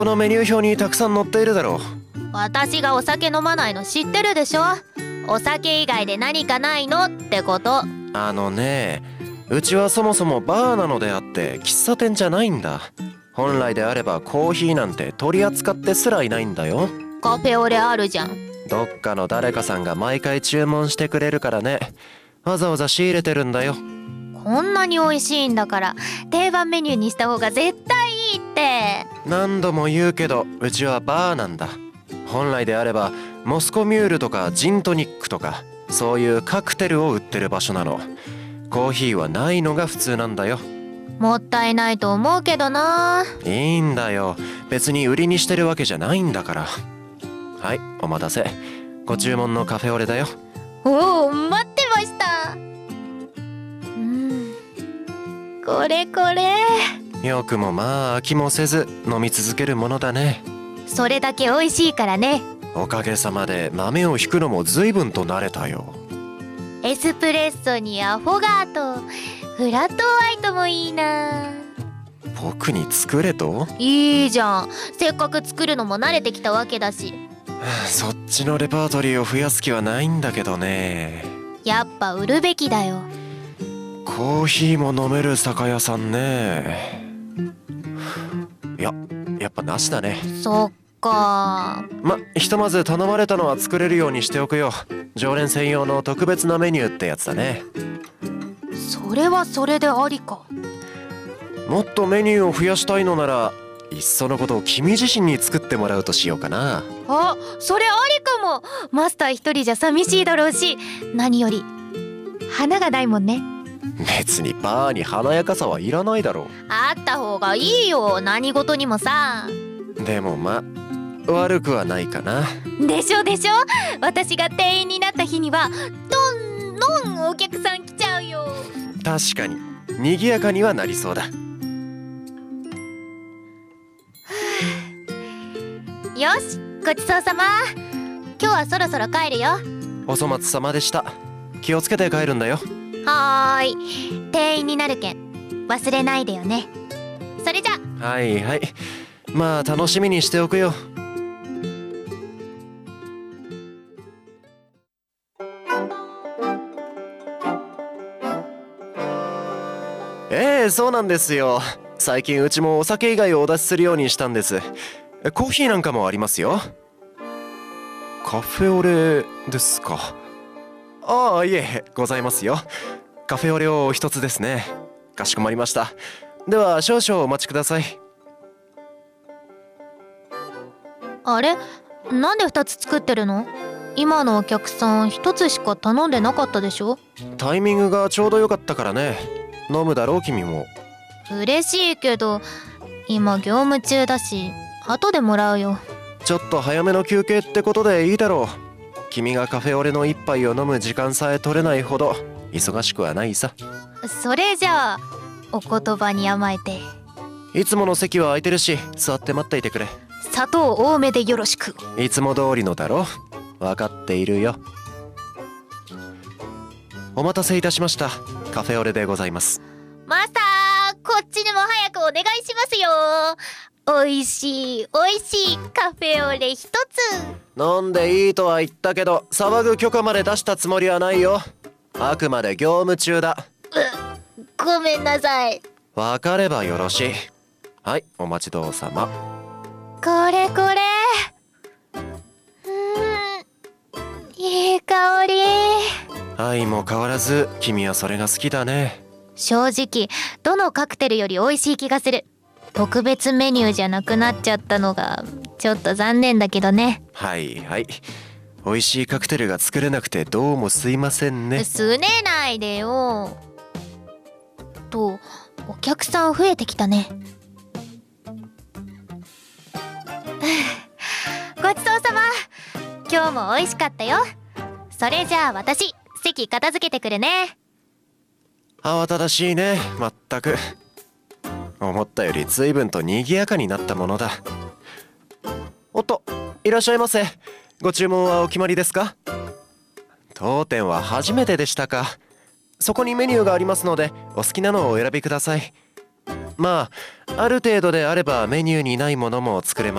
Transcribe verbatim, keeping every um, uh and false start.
このメニュー表にたくさん載っているだろう。 私がお酒飲まないの知ってるでしょ。お酒以外で何かないのってこと。 あのね、うちはそもそもバーなのであって喫茶店じゃないんだ。本来であればコーヒーなんて取り扱ってすらいないんだよ。 カフェオレあるじゃん。 どっかの誰かさんが毎回注文してくれるからね。わざわざ仕入れてるんだよ。 こんなに美味しいんだから定番メニューにした方が絶対いいって。 何度も言うけどうちはバーなんだ。本来であればモスコミュールとかジントニックとかそういうカクテルを売ってる場所なの。コーヒーはないのが普通なんだよ。 もったいないと思うけどな。 いいんだよ、別に売りにしてるわけじゃないんだから。はい、お待たせ。ご注文のカフェオレだよ。 おお、待ってました。うん、これこれ。 よくもまあ飽きもせず飲み続けるものだね。 それだけ美味しいからね。 おかげさまで豆をひくのも随分と慣れたよ。 エスプレッソにアフォガート、フラットホワイトもいいな。 僕に作れと？ いいじゃん、せっかく作るのも慣れてきたわけだし。 そっちのレパートリーを増やす気はないんだけどね。 やっぱ売るべきだよ。 コーヒーも飲める酒屋さんね。いや、やっぱなしだね。 そっか。 ま、ひとまず頼まれたのは作れるようにしておくよ。常連専用の特別なメニューってやつだね。 それはそれでありか。 もっとメニューを増やしたいのならいっそのことを君自身に作ってもらうとしようかな。 あ、それありかも。マスター一人じゃ寂しいだろうし、何より花がないもんね。 別にバーに華やかさはいらないだろう。 あった方がいいよ、何事にもさ。 でもま、悪くはないかな。 でしょでしょ。私が店員になった日にはどんどんお客さん来ちゃうよ。 確かに賑やかにはなりそうだ。 よし、ごちそうさま。今日はそろそろ帰るよ。 お粗末様でした。気をつけて帰るんだよ。 はーい、店員になるけん忘れないでよね。それじゃ。 はいはい、まあ楽しみにしておくよ。ええ、そうなんですよ。最近うちもお酒以外をお出しするようにしたんです。コーヒーなんかもありますよ。カフェオレですか。ああ、いえ、ございますよ。カフェオレを一つですね。かしこまりました。では少々お待ちください。 あれ、なんで二つ作ってるの？今のお客さん一つしか頼んでなかったでしょ？ タイミングがちょうど良かったからね。飲むだろう君も。 嬉しいけど今業務中だし後でもらうよ。 ちょっと早めの休憩ってことでいいだろう。君がカフェオレの一杯を飲む時間さえ取れないほど忙しくはないさ。 それじゃあお言葉に甘えて。 いつもの席は空いてるし座って待っていてくれ。 砂糖多めでよろしく。 いつも通りのだろ。分かっているよ。お待たせいたしました。カフェオレでございます。 マスター、こっちにも早くお願いしますよ。おいしいおいしいカフェオレ一つ。 飲んでいいとは言ったけど騒ぐ許可まで出したつもりはないよ。あくまで業務中だ。 う、ごめんなさい。 わかればよろしい。はい、お待ちどうさま。 これこれ。うーん、いい香り。 相も変わらず君はそれが好きだね。 正直どのカクテルより美味しい気がする。特別メニューじゃなくなっちゃったのがちょっと残念だけどね。 はいはい、美味しいカクテルが作れなくてどうもすいませんね。 すねないでよ。とお客さん増えてきたね。ごちそうさま。今日も美味しかったよ。それじゃあ私席片付けてくるね。 慌ただしいね、まったく。思ったより随分と賑やかになったものだ。おっと、いらっしゃいませ。ご注文はお決まりですか？当店は初めてでしたか。そこにメニューがありますのでお好きなのをお選びください。 まあある程度であればメニューにないものも作れます。